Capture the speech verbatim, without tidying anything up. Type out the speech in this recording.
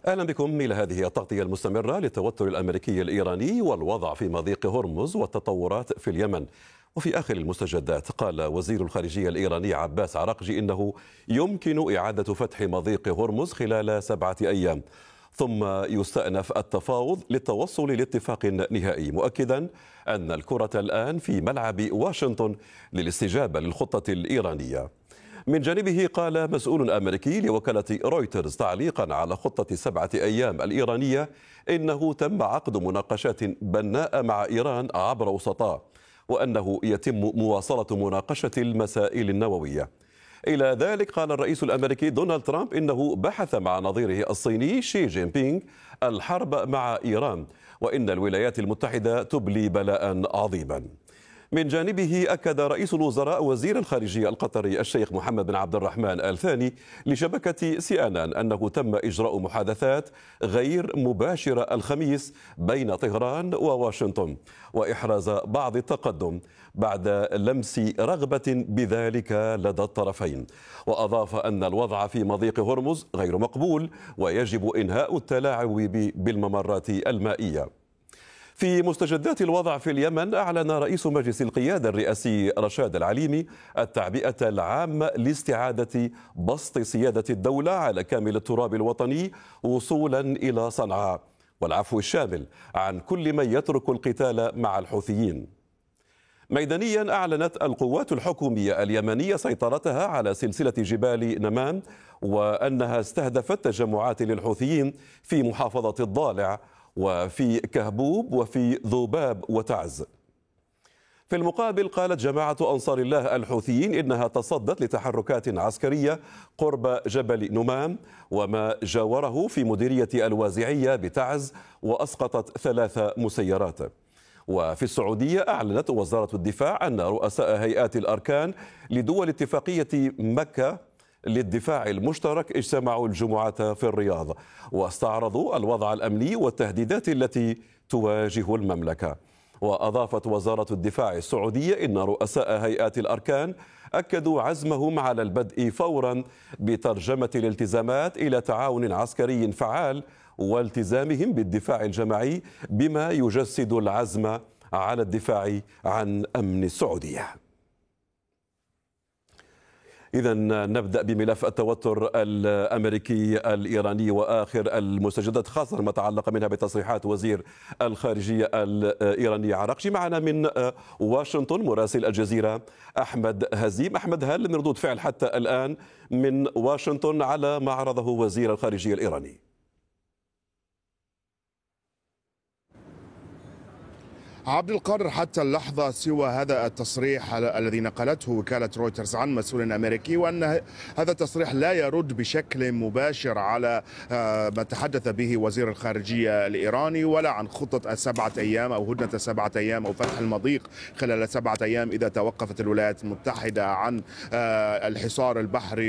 أهلا بكم إلى هذه التغطية المستمرة للتوتر الأمريكي الإيراني والوضع في مضيق هرمز والتطورات في اليمن. وفي آخر المستجدات قال وزير الخارجية الإيراني عباس عراقجي إنه يمكن إعادة فتح مضيق هرمز خلال سبعة أيام، ثم يستأنف التفاوض للتوصل لاتفاق نهائي، مؤكدا أن الكرة الآن في ملعب واشنطن للاستجابة للخطة الإيرانية. من جانبه قال مسؤول أمريكي لوكالة رويترز تعليقا على خطة سبعة أيام الإيرانية إنه تم عقد مناقشات بناءة مع إيران عبر وسطاء، وأنه يتم مواصلة مناقشة المسائل النووية. إلى ذلك قال الرئيس الأمريكي دونالد ترامب إنه بحث مع نظيره الصيني شي جين بينغ الحرب مع إيران، وإن الولايات المتحدة تبلي بلاء عظيما. من جانبه أكد رئيس الوزراء وزير الخارجية القطري الشيخ محمد بن عبد الرحمن آل ثاني لشبكة سي إن إن أنه تم إجراء محادثات غير مباشرة الخميس بين طهران وواشنطن، وإحراز بعض التقدم بعد لمس رغبة بذلك لدى الطرفين. وأضاف أن الوضع في مضيق هرمز غير مقبول ويجب إنهاء التلاعب بالممرات المائية. في مستجدات الوضع في اليمن، أعلن رئيس مجلس القيادة الرئاسي رشاد العليمي التعبئة العامة لاستعادة بسط سيادة الدولة على كامل التراب الوطني وصولا إلى صنعاء، والعفو الشامل عن كل من يترك القتال مع الحوثيين. ميدانيا، أعلنت القوات الحكومية اليمنية سيطرتها على سلسلة جبال نمان، وأنها استهدفت تجمعات للحوثيين في محافظة الضالع وفي كهبوب وفي ذوباب وتعز. في المقابل قالت جماعة أنصار الله الحوثيين إنها تصدت لتحركات عسكرية قرب جبل نمام وما جاوره في مديرية الوازعية بتعز، وأسقطت ثلاث مسيرات. وفي السعودية، أعلنت وزارة الدفاع أن رؤساء هيئات الأركان لدول اتفاقية مكة للدفاع المشترك اجتمعوا الجمعة في الرياض، واستعرضوا الوضع الأمني والتهديدات التي تواجه المملكة. وأضافت وزارة الدفاع السعودية إن رؤساء هيئات الأركان أكدوا عزمهم على البدء فورا بترجمة الالتزامات إلى تعاون عسكري فعال والتزامهم بالدفاع الجماعي، بما يجسد العزم على الدفاع عن أمن السعودية. إذا نبدأ بملف التوتر الأمريكي الإيراني وآخر المستجدات، خاصة ما تعلق منها بتصريحات وزير الخارجية الإيراني عراقجي. معنا من واشنطن مراسل الجزيرة أحمد هزيم. أحمد، هل من ردود فعل حتى الآن من واشنطن على ما عرضه وزير الخارجية الإيراني؟ عبد القادر، حتى اللحظة سوى هذا التصريح الذي نقلته وكالة رويترز عن مسؤول أمريكي، وأن هذا التصريح لا يرد بشكل مباشر على ما تحدث به وزير الخارجية الإيراني، ولا عن خطة السبعة أيام أو هدنة السبعة أيام أو فتح المضيق خلال سبعة أيام إذا توقفت الولايات المتحدة عن الحصار البحري